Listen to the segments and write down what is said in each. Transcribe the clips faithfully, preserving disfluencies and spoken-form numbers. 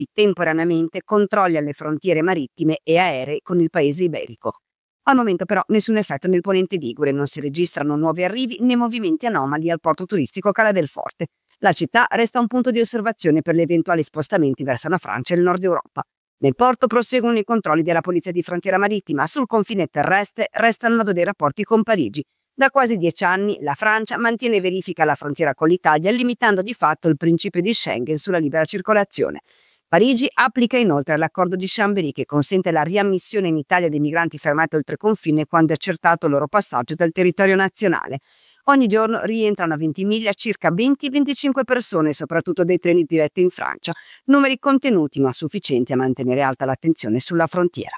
sviluppi temporaneamente controlli alle frontiere marittime e aeree con il paese iberico. Al momento però nessun effetto nel ponente ligure, non si registrano nuovi arrivi né movimenti anomali al porto turistico Cala del Forte. La città resta un punto di osservazione per gli eventuali spostamenti verso la Francia e il nord Europa. Nel porto proseguono i controlli della Polizia di Frontiera Marittima, sul confine terrestre restano nodo dei rapporti con Parigi. Da quasi dieci anni la Francia mantiene verifica alla frontiera con l'Italia, limitando di fatto il principio di Schengen sulla libera circolazione. Parigi applica inoltre l'accordo di Chambéry che consente la riammissione in Italia dei migranti fermati oltre confine quando è accertato il loro passaggio dal territorio nazionale. Ogni giorno rientrano a Ventimiglia circa venti venticinque persone, soprattutto dei treni diretti in Francia, numeri contenuti ma sufficienti a mantenere alta l'attenzione sulla frontiera.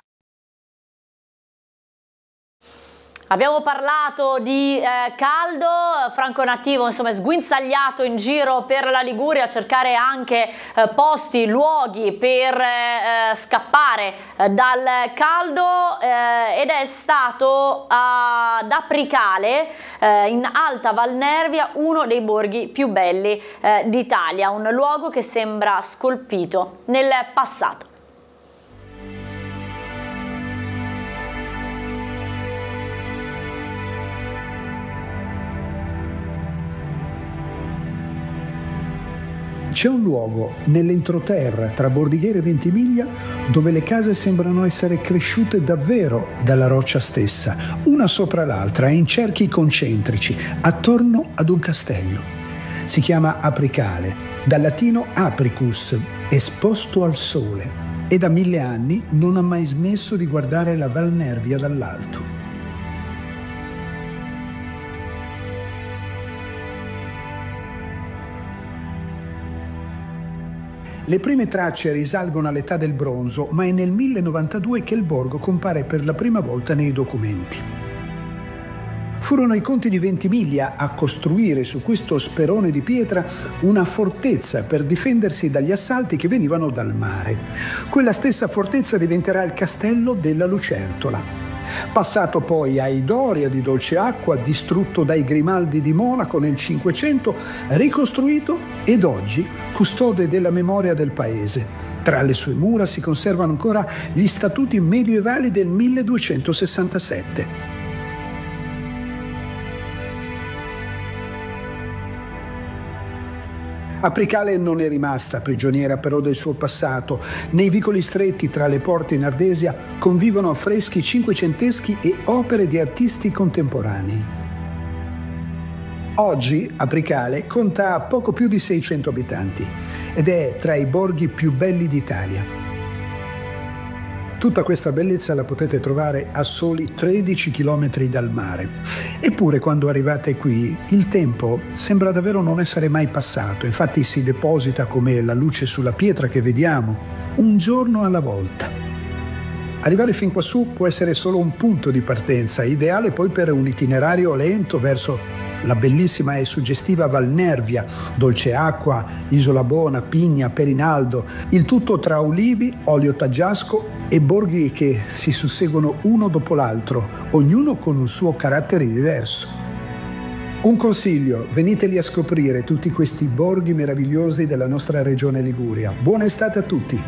Abbiamo parlato di eh, caldo, Franco Nattivo insomma è sguinzagliato in giro per la Liguria a cercare anche eh, posti, luoghi per eh, scappare eh, dal caldo eh, ed è stato ad Apricale eh, in Alta Val Nervia, uno dei borghi più belli eh, d'Italia, un luogo che sembra scolpito nel passato. C'è un luogo nell'entroterra tra Bordighera e Ventimiglia dove le case sembrano essere cresciute davvero dalla roccia stessa, una sopra l'altra, in cerchi concentrici, attorno ad un castello. Si chiama Apricale, dal latino apricus, esposto al sole, e da mille anni non ha mai smesso di guardare la Val Nervia dall'alto. Le prime tracce risalgono all'età del bronzo, ma è nel mille novantadue che il borgo compare per la prima volta nei documenti. Furono i conti di Ventimiglia a costruire su questo sperone di pietra una fortezza per difendersi dagli assalti che venivano dal mare. Quella stessa fortezza diventerà il castello della Lucertola. Passato poi ai Doria di Dolceacqua, distrutto dai Grimaldi di Monaco nel Cinquecento, ricostruito ed oggi custode della memoria del paese. Tra le sue mura si conservano ancora gli statuti medievali del milleduecentosessantasette. Apricale non è rimasta prigioniera però del suo passato. Nei vicoli stretti tra le porte in Ardesia convivono affreschi cinquecenteschi e opere di artisti contemporanei. Oggi Apricale conta poco più di seicento abitanti ed è tra i borghi più belli d'Italia. Tutta questa bellezza la potete trovare a soli tredici chilometri dal mare. Eppure quando arrivate qui il tempo sembra davvero non essere mai passato. Infatti si deposita come la luce sulla pietra che vediamo, un giorno alla volta. Arrivare fin quassù può essere solo un punto di partenza, ideale poi per un itinerario lento verso la bellissima e suggestiva Val Nervia, Dolceacqua, Isola Bona, Pigna, Perinaldo, il tutto tra ulivi, olio taggiasco e borghi che si susseguono uno dopo l'altro, ognuno con un suo carattere diverso. Un consiglio, veniteli a scoprire tutti questi borghi meravigliosi della nostra regione Liguria. Buona estate a tutti!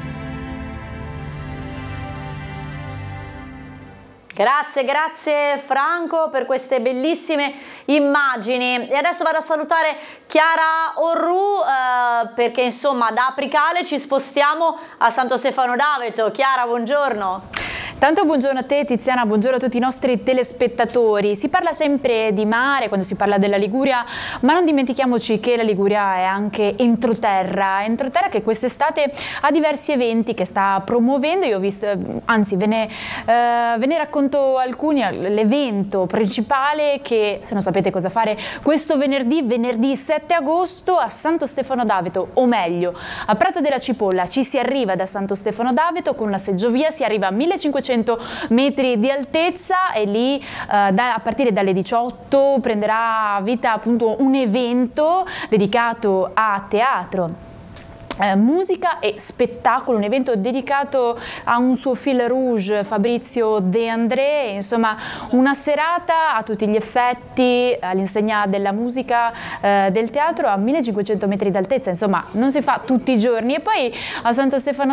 Grazie, grazie Franco per queste bellissime immagini. E adesso vado a salutare Chiara Orru eh, perché insomma da Apricale ci spostiamo a Santo Stefano d'Aveto. Chiara, buongiorno. Tanto buongiorno a te Tiziana, buongiorno a tutti i nostri telespettatori. Si parla sempre di mare quando si parla della Liguria, ma non dimentichiamoci che la Liguria è anche entroterra, entroterra che quest'estate ha diversi eventi che sta promuovendo. Io ho visto, anzi ve ne, eh, ve ne racconto alcuni. L'evento principale che, se non sapete cosa fare, questo venerdì, venerdì sette agosto a Santo Stefano d'Aveto, o meglio a Prato della Cipolla. Ci si arriva da Santo Stefano d'Aveto con una seggiovia, si arriva a millecinquecento metri di altezza e lì eh, da, a partire dalle diciotto prenderà vita appunto un evento dedicato a teatro, Eh, musica e spettacolo, un evento dedicato a un suo fil rouge, Fabrizio De André, insomma una serata a tutti gli effetti all'insegna della musica, eh, del teatro a millecinquecento metri d'altezza, insomma non si fa tutti i giorni. E poi a Santo Stefano